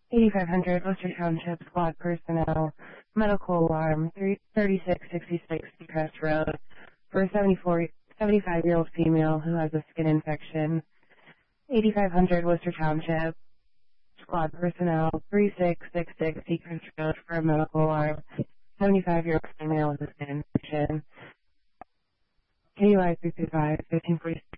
8500 Worcester Township Squad Personnel, Medical Alarm, 3666 Seacrest Road, for a 75-year-old female who has a skin infection. 8500 Worcester Township Squad Personnel, 3666 Seacrest Road, for a medical alarm, 75-year-old female with a skin infection. KUI 335, 1546.